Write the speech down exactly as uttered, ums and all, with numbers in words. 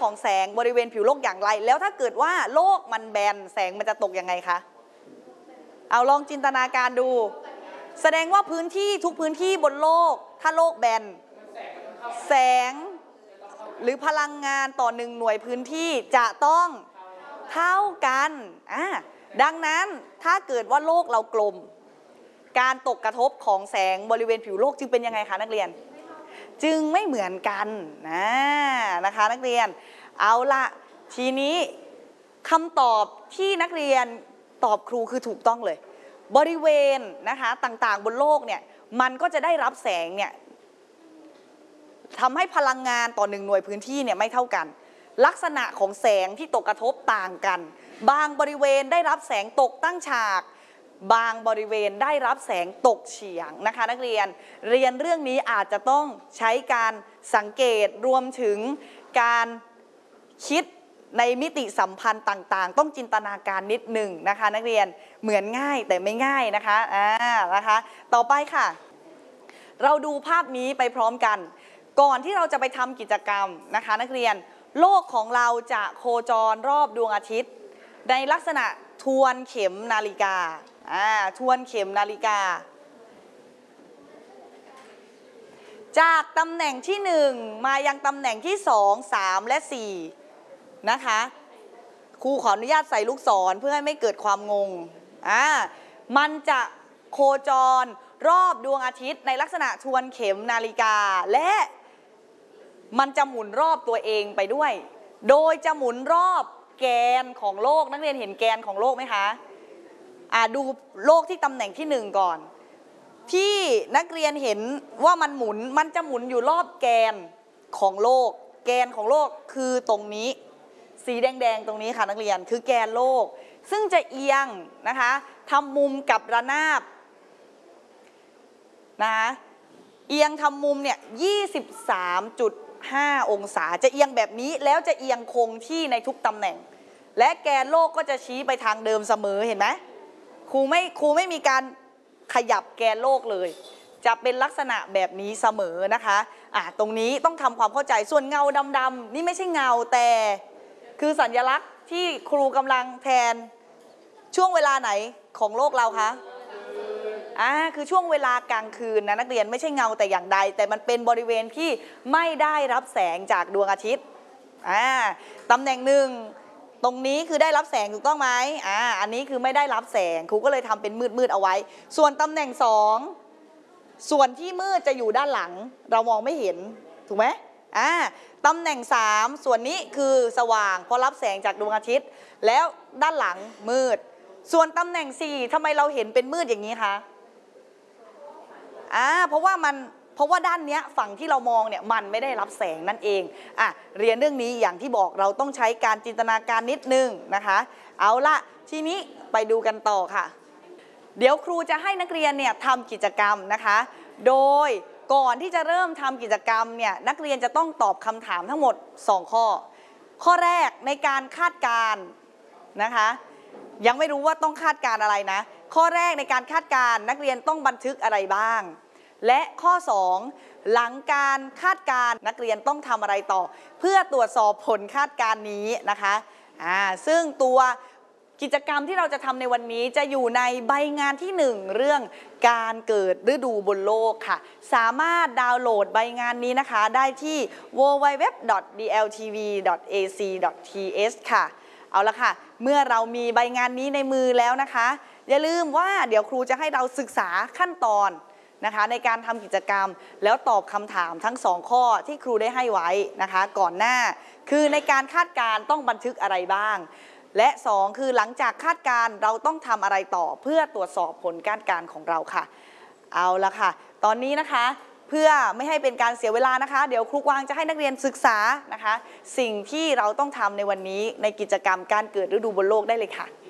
ของแสงบริเวณผิวโลกอย่างไรแล้วถ้าเกิดว่าโลกมันแบนแสงมันจะตกยังไงคะเอาลองจินตนาการดูแสดงว่าพื้นที่ทุกพื้นที่บนโลกถ้าโลกแบนแสงหรือพลังงานต่อหนึ่งหน่วยพื้นที่จะต้องเท่ากันอ่ะดังนั้นถ้าเกิดว่าโลกเรากลมการตกกระทบของแสงบริเวณผิวโลกจึงเป็นยังไงคะนักเรียนจึงไม่เหมือนกันนะนะคะนักเรียนเอาละทีนี้คำตอบที่นักเรียนตอบครูคือถูกต้องเลยบริเวณนะคะต่างๆบนโลกเนี่ยมันก็จะได้รับแสงเนี่ยทำให้พลังงานต่อหนึ่งหน่วยพื้นที่เนี่ยไม่เท่ากันลักษณะของแสงที่ตกกระทบต่างกันบางบริเวณได้รับแสงตกตั้งฉากบางบริเวณได้รับแสงตกเฉียงนะคะนักเรียนเรียนเรื่องนี้อาจจะต้องใช้การสังเกตรวมถึงการคิดในมิติสัมพันธ์ต่างๆต้องจินตนาการนิดหนึ่งนะคะนักเรียนเหมือนง่ายแต่ไม่ง่ายนะคะอ่านะคะต่อไปค่ะเราดูภาพนี้ไปพร้อมกันก่อนที่เราจะไปทำกิจกรรมนะคะนักเรียนโลกของเราจะโคจรรอบดวงอาทิตย์ในลักษณะทวนเข็มนาฬิกาอ่าทวนเข็มนาฬิกาจากตำแหน่งที่หนึ่งมายังตำแหน่งที่สอง สามและสี่นะคะครูขออนุญาตใส่ลูกศรเพื่อให้ไม่เกิดความงงอ่ามันจะโคจรรอบดวงอาทิตย์ในลักษณะทวนเข็มนาฬิกาและมันจะหมุนรอบตัวเองไปด้วยโดยจะหมุนรอบแกนของโลกนักเรียนเห็นแกนของโลกไหมคะอ่าดูโลกที่ตำแหน่งที่หนึ่งก่อนที่นักเรียนเห็นว่ามันหมุนมันจะหมุนอยู่รอบแกนของโลกแกนของโลกคือตรงนี้สีแดงๆตรงนี้ค่ะนักเรียนคือแกนโลกซึ่งจะเอียงนะคะทำมุมกับระนาบนะคะเอียงทำมุมเนี่ย ยี่สิบสามจุดห้า องศาจะเอียงแบบนี้แล้วจะเอียงคงที่ในทุกตำแหน่งและแกนโลกก็จะชี้ไปทางเดิมเสมอเห็นไหมครูไม่ครูไม่มีการขยับแกนโลกเลยจะเป็นลักษณะแบบนี้เสมอนะคะอ่ะตรงนี้ต้องทำความเข้าใจส่วนเงาดำๆนี่ไม่ใช่เงาแต่คือสัญลักษณ์ที่ครูกำลังแทนช่วงเวลาไหนของโลกเราคะอ่าคือช่วงเวลากลางคืนนะนักเรียนไม่ใช่เงาแต่อย่างใดแต่มันเป็นบริเวณที่ไม่ได้รับแสงจากดวงอาทิตย์อ่าตำแหน่งหนึ่งตรงนี้คือได้รับแสงถูกต้องไหมอ่าอันนี้คือไม่ได้รับแสงครูก็เลยทำเป็นมืดๆเอาไว้ส่วนตำแหน่งสองส่วนที่มืดจะอยู่ด้านหลังเรามองไม่เห็นถูกไหมอ่าตำแหน่งสามส่วนนี้คือสว่างเพราะรับแสงจากดวงอาทิตย์แล้วด้านหลังมืดส่วนตำแหน่งสี่ทำไมเราเห็นเป็นมืดอย่างนี้คะอ่าเพราะว่ามันเพราะว่าด้านนี้ฝั่งที่เรามองเนี่ยมันไม่ได้รับแสงนั่นเองอ่ะเรียนเรื่องนี้อย่างที่บอกเราต้องใช้การจินตนาการนิดนึงนะคะเอาละทีนี้ไปดูกันต่อค่ะเดี๋ยวครูจะให้นักเรียนเนี่ยทำกิจกรรมนะคะโดยก่อนที่จะเริ่มทำกิจกรรมเนี่ยนักเรียนจะต้องตอบคำถามทั้งหมดสองข้อข้อแรกในการคาดการณ์นะคะยังไม่รู้ว่าต้องคาดการณ์อะไรนะข้อแรกในการคาดการณ์นักเรียนต้องบันทึกอะไรบ้างและข้อสองหลังการคาดการณ์นักเรียนต้องทำอะไรต่อเพื่อตรวจสอบผลคาดการณ์นี้นะคะอ่าซึ่งตัวกิจกรรมที่เราจะทำในวันนี้จะอยู่ในใบงานที่หนึ่งเรื่องการเกิดฤดูบนโลกค่ะสามารถดาวน์โหลดใบงานนี้นะคะได้ที่ ดับเบิลยู ดับเบิลยู ดับเบิลยู ดอท ดี แอล ที วี ดอท เอ ซี ดอท ที เอช ค่ะเอาละค่ะเมื่อเรามีใบงานนี้ในมือแล้วนะคะอย่าลืมว่าเดี๋ยวครูจะให้เราศึกษาขั้นตอนนะคะในการทำกิจกรรมแล้วตอบคำถามทั้งสองข้อที่ครูได้ให้ไว้นะคะก่อนหน้าคือในการคาดการณ์ต้องบันทึกอะไรบ้างและสองคือหลังจากคาดการณ์เราต้องทำอะไรต่อเพื่อตรวจสอบผลการการของเราค่ะเอาละค่ะตอนนี้นะคะเพื่อไม่ให้เป็นการเสียเวลานะคะเดี๋ยวครูกวางจะให้นักเรียนศึกษานะคะสิ่งที่เราต้องทำในวันนี้ในกิจกรรมการเกิดฤดูบนโลกได้เลยค่ะ